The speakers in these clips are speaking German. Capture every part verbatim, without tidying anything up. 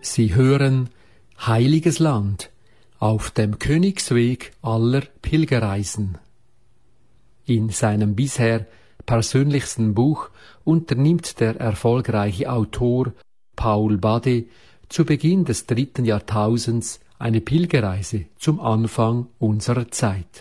Sie hören Heiliges Land auf dem Königsweg aller Pilgerreisen. In seinem bisher persönlichsten Buch unternimmt der erfolgreiche Autor Paul Bade zu Beginn des dritten Jahrtausends eine Pilgerreise zum Anfang unserer Zeit.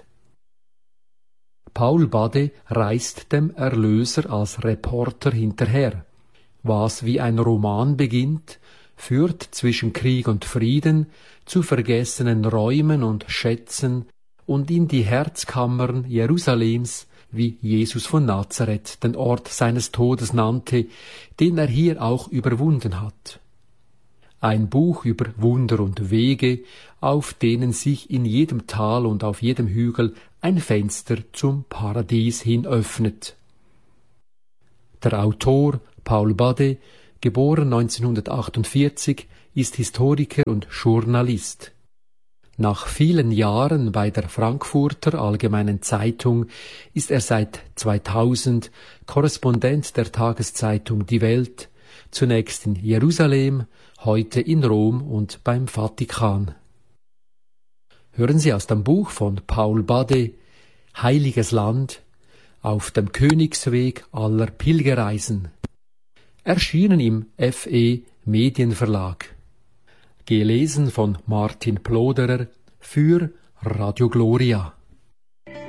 Paul Bade reist dem Erlöser als Reporter hinterher. Was wie ein Roman beginnt, führt zwischen Krieg und Frieden zu vergessenen Räumen und Schätzen und in die Herzkammern Jerusalems, wie Jesus von Nazareth den Ort seines Todes nannte, den er hier auch überwunden hat. Ein Buch über Wunder und Wege, auf denen sich in jedem Tal und auf jedem Hügel ein Fenster zum Paradies hin öffnet. Der Autor Paul Bade, geboren neunzehnhundertachtundvierzig, ist Historiker und Journalist. Nach vielen Jahren bei der Frankfurter Allgemeinen Zeitung ist er seit zweitausend Korrespondent der Tageszeitung Die Welt, zunächst in Jerusalem, heute in Rom und beim Vatikan. Hören Sie aus dem Buch von Paul Bade, Heiliges Land, auf dem Königsweg aller Pilgerreisen. Erschienen im F E Medienverlag. Gelesen von Martin Ploderer für Radio Gloria.